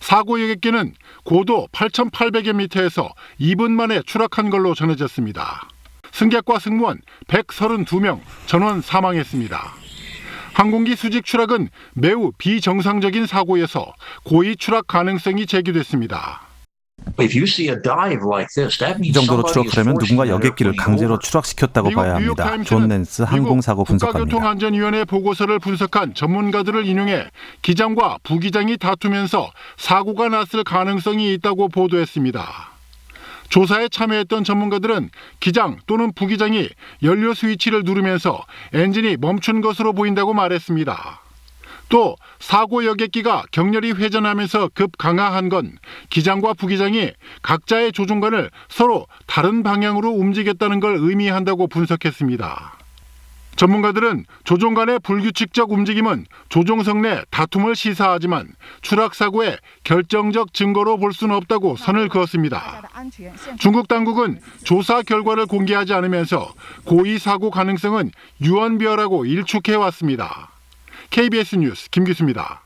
사고 여객기는 고도 8,800여 미터에서 2분 만에 추락한 걸로 전해졌습니다. 승객과 승무원 132명 전원 사망했습니다. 항공기 수직 추락은 매우 비정상적인 사고여서 고의 추락 가능성이 제기됐습니다. 이 정도로 추락하려면 누군가 여객기를 강제로 추락시켰다고 봐야 합니다. 존 낸스 항공사고 분석관입니다. 국가교통안전위원회 보고서를 분석한 전문가들을 인용해 기장과 부기장이 다투면서 사고가 났을 가능성이 있다고 보도했습니다. 조사에 참여했던 전문가들은 기장 또는 부기장이 연료 스위치를 누르면서 엔진이 멈춘 것으로 보인다고 말했습니다. 또 사고 여객기가 격렬히 회전하면서 급 강하한 건 기장과 부기장이 각자의 조종관을 서로 다른 방향으로 움직였다는 걸 의미한다고 분석했습니다. 전문가들은 조종관의 불규칙적 움직임은 조종석 내 다툼을 시사하지만 추락 사고의 결정적 증거로 볼 수는 없다고 선을 그었습니다. 중국 당국은 조사 결과를 공개하지 않으면서 고의 사고 가능성은 유언비어라고 일축해 왔습니다. KBS 뉴스 김기수입니다.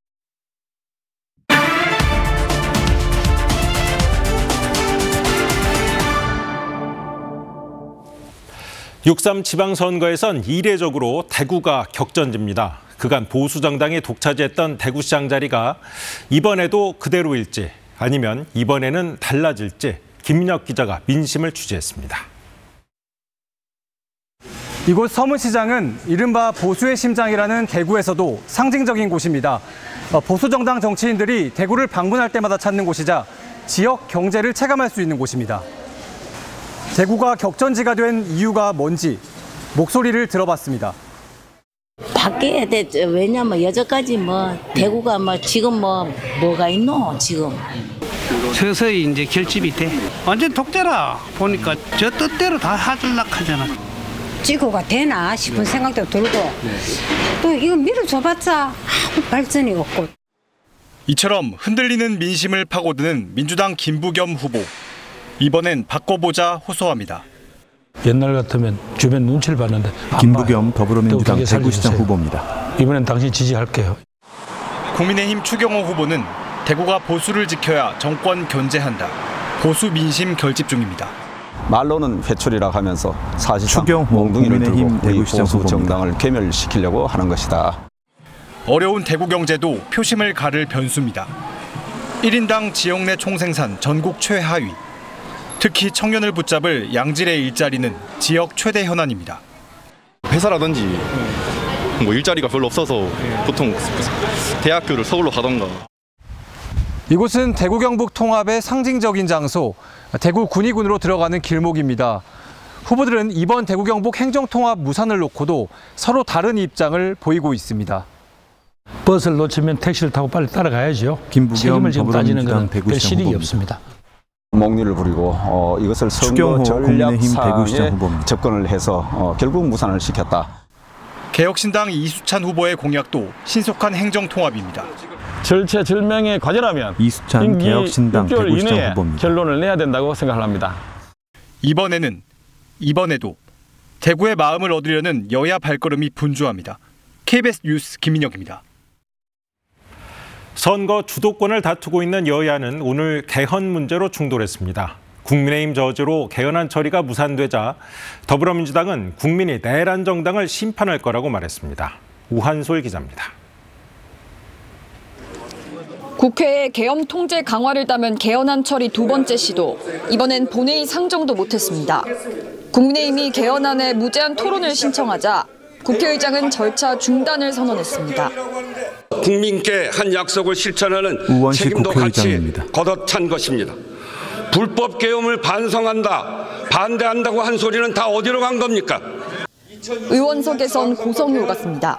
6.3 지방선거에선 이례적으로 대구가 격전지입니다. 그간 보수정당이 독차지했던 대구시장 자리가 이번에도 그대로일지 아니면 이번에는 달라질지 김민혁 기자가 민심을 취재했습니다. 이곳 서문시장은 이른바 보수의 심장이라는 대구에서도 상징적인 곳입니다. 보수정당 정치인들이 대구를 방문할 때마다 찾는 곳이자 지역 경제를 체감할 수 있는 곳입니다. 대구가 격전지가 된 이유가 뭔지 목소리를 들어봤습니다. 바뀌어야 돼. 왜냐면 여태까지 대구가 지금 뭐가 있노 지금. 서서히 이제 결집이 돼. 완전 독재라 보니까 저 뜻대로 다 하려고 하잖아. 지구가 되나 싶은 생각도 들고 또 이거 밀어줘봤자 아무 발전이 없고. 이처럼 흔들리는 민심을 파고드는 민주당 김부겸 후보. 이번엔 바꿔보자 호소합니다. 옛날 같으면 주변 눈치를 봤는데 김부겸 더불어민주당 대구시장 후보입니다. 이번엔 당신 지지할게요. 국민의힘 추경호 후보는 대구가 보수를 지켜야 정권 견제한다. 보수 민심 결집 중입니다. 말로는 회초리라고 하면서 사실상 몽둥이를 들고 우리 보수 정당을 괴멸시키려고 하는 것이다. 어려운 대구 경제도 표심을 가를 변수입니다. 1인당 지역 내 총생산 전국 최하위. 특히 청년을 붙잡을 양질의 일자리는 지역 최대 현안입니다. 회사라든지 일자리가 별로 없어서 보통 대학교를 서울로 가던가. 이곳은 대구 경북 통합의 상징적인 장소, 대구 군위군으로 들어가는 길목입니다. 후보들은 이번 대구 경북 행정통합 무산을 놓고도 서로 다른 입장을 보이고 있습니다. 버스를 놓치면 택시를 타고 빨리 따라가야죠. 김부겸 지금 따지는 것은 별 실익이 후보입니다. 없습니다. 목리를 부리고 이것을 선거 전략상에 접근을 해서 결국 무산을 시켰다. 개혁신당 이수찬 후보의 공약도 신속한 행정통합입니다. 절체절명의 과제라면 이수찬 개혁신당 6개월 대구시장 이내에 후보입니다. 결론을 내야 된다고 생각합니다. 이번에도 대구의 마음을 얻으려는 여야 발걸음이 분주합니다. KBS 뉴스 김민혁입니다. 선거 주도권을 다투고 있는 여야는 오늘 개헌 문제로 충돌했습니다. 국민의힘 저지로 개헌안 처리가 무산되자 더불어민주당은 국민이 내란 정당을 심판할 거라고 말했습니다. 우한솔 기자입니다. 국회의 계엄 통제 강화를 따면 개헌안 처리 두 번째 시도. 이번엔 본회의 상정도 못했습니다. 국민의힘이 개헌안에 무제한 토론을 신청하자 국회의장은 절차 중단을 선언했습니다. 국민께 한 약속을 실천하는 책임도 같이 걷어찬 것입니다. 불법 계엄을 반성한다, 반대한다고 한 소리는 다 어디로 간 겁니까? 의원석에선 고성이 오갔습니다.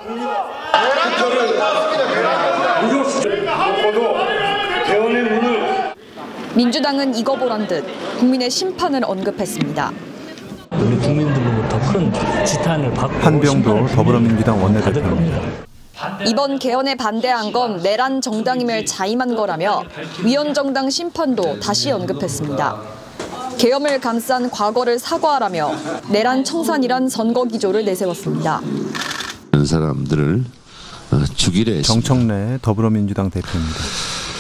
민주당은 이거 보란 듯 국민의 심판을 언급했습니다. 우리 국민들로부터 큰 지탄을 받고 한병도 더불어민주당 원내대표입니다. 이번 개헌에 반대한 건 내란 정당임을 자임한 거라며 위헌 정당 심판도 다시 언급했습니다. 계엄을 감싼 과거를 사과하라며 내란 청산이란 선거 기조를 내세웠습니다. 사람들을 죽이려 했습니다. 정청래 더불어민주당 대표입니다.